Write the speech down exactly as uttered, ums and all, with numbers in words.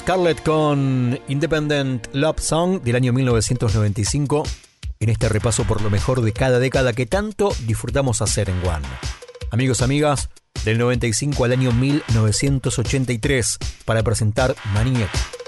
Scarlett con Independent Love Song del año mil novecientos noventa y cinco, en este repaso por lo mejor de cada década que tanto disfrutamos hacer en One. Amigos, amigas, del noventa y cinco al año mil novecientos ochenta y tres, para presentar Maniac.